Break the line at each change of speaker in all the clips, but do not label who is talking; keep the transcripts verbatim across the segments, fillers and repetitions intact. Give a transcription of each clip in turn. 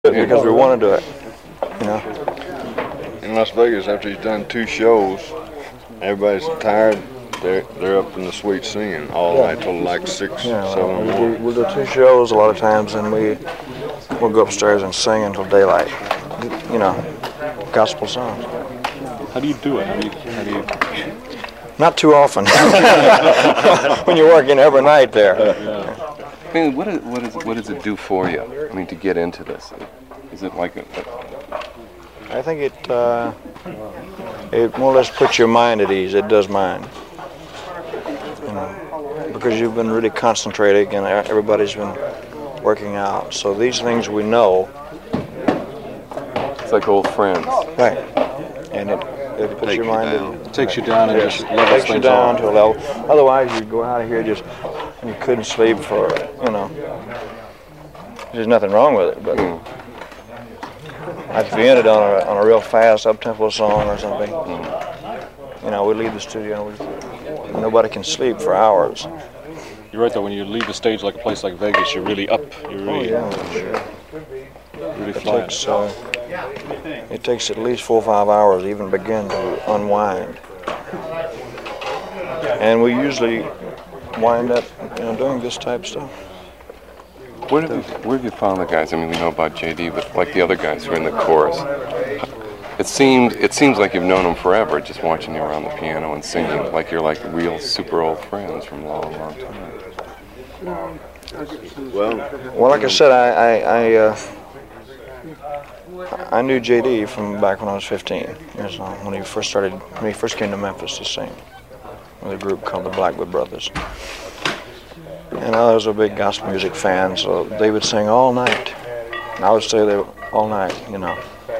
Because we want to do it, you know.
In Las Vegas, after he's done two shows, everybody's tired. They're they're up in the suite singing all
Yeah.
night till like six,
Yeah,
seven in the
we'll,
morning.
we'll do two shows a lot of times, and we we'll go upstairs and sing until daylight. You know, gospel songs.
How do you do it? How do you? How do you?
Not too often. When you're working every night there.
Yeah.
I mean, what, is, what, is, what does it do for you? I mean, to get into this, is it like a, a
I think it uh, it more or less puts your mind at ease. It does mine. You know, because you've been really concentrating and everybody's been working out. So these things we know.
It's like old friends.
Right. And it, it puts your mind at ease.
It takes you down and
Yes,
just
it
levels
takes you
things
down
off.
to a level. Otherwise, you'd go out of here just and you couldn't sleep for, you know. There's nothing wrong with it, but like if you ended on a on a real fast up-tempo song or something, you know, we leave the studio and we, nobody can sleep for hours.
You're right though. When you leave the stage like a place like Vegas, you're really up. You're really,
Oh yeah, sure.
really
It
flying.
takes uh, it takes at least four or five hours to even begin to unwind, and we usually wind up, you know, doing this type of stuff.
Where have, you, where have you found the guys? I mean, we know about J D, but like the other guys who are in the chorus, it seems it seems like you've known them forever, just watching you around the piano and singing, like you're like real super old friends from a long, long time.
Well,
Well, like I said, I I I, uh, I knew J D from back when I was fifteen years old, when he first started, when he first came to Memphis to sing with a group called the Blackwood Brothers. And I was a big gospel music fan, so they would sing all night. And I would stay there all night, you know.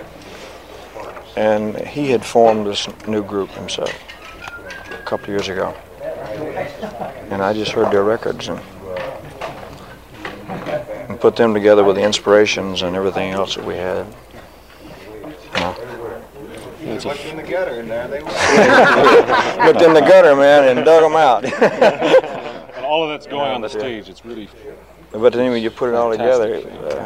And he had formed this new group himself a couple of years ago. And I just heard their records and, and put them together with the inspirations and everything else that we had. You know.
looked in the gutter in there. They
Looked in the gutter, man, and dug them out.
And all of that's going on the stage. It's really.
But then when you put it all together, it, uh,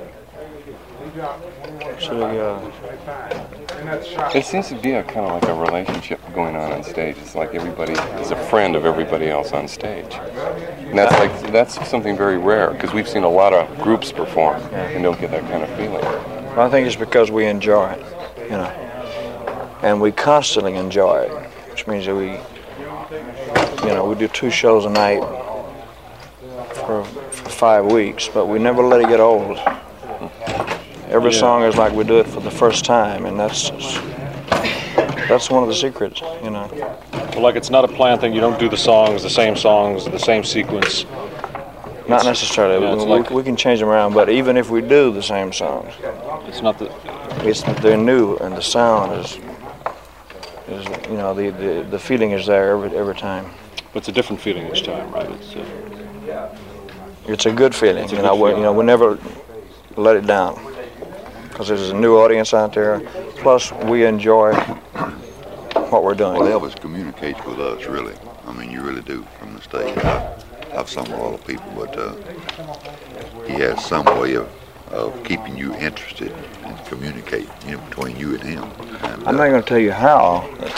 sort of, uh,
It seems to be a kind of like a relationship going on on stage. It's like everybody is a friend of everybody else on stage, and that's like that's something very rare because we've seen a lot of groups perform and don't get that kind of feeling.
I think it's because we enjoy it, you know, and we constantly enjoy it, which means that we, you know, we do two shows a night for, for five weeks, but we never let it get old. Every
Yeah.
song is like we do it for the first time, and that's that's one of the secrets, you know.
Well, like it's not a planned thing. You don't do the songs, the same songs, the same sequence.
Not necessarily.
yeah, it's
we,
like-
we can change them around, but even if we do the same songs,
It's not the.
it's they're new, and the sound is is you know the the, the feeling is there every every time.
It's a different feeling each time, right? It's, uh,
It's a good feeling,
It's a
you
good
know. We,
feeling.
you know, we never let it down because there's a new audience out there. Plus, we enjoy what we're doing.
Well, Elvis communicates with us, really. I mean, you really do from the stage. I've, I've sung with all the people, but uh, he has some way of, of keeping you interested and communicate, you know, between you and him. And,
I'm
uh,
not going to tell you how at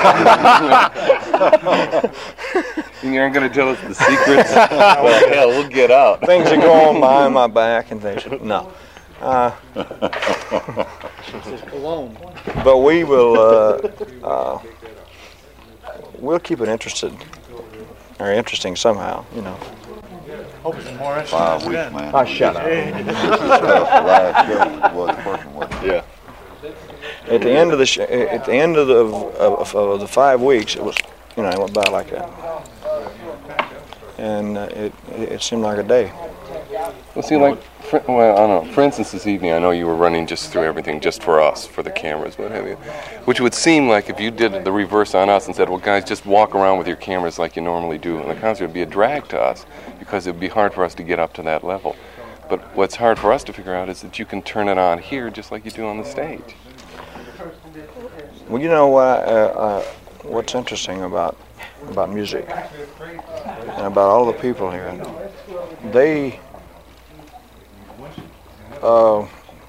times.
You aren't going to tell us the secrets? Well, hell, we'll get out.
Things that go on behind my back and things. No. Uh, but we will. Uh, uh, we'll keep it interested or interesting somehow, you know.
Five weeks, man.
Oh, shut up.
This is uh, the last show was working with.
yeah.
At the end of the sh- at the end of the of, of the five weeks, it was, you know, it went by like that, and uh, it it seemed like a day.
Well, see, like, for, well, I don't know. For instance, this evening, I know you were running just through everything just for us, for the cameras, what have you. Which would seem like if you did the reverse on us and said, well, guys, just walk around with your cameras like you normally do in the concert, it would be a drag to us because it would be hard for us to get up to that level. But what's hard for us to figure out is that you can turn it on here just like you do on the stage.
Well, you know what? Uh, uh, what's interesting about about music and about all the people here? They. Uh,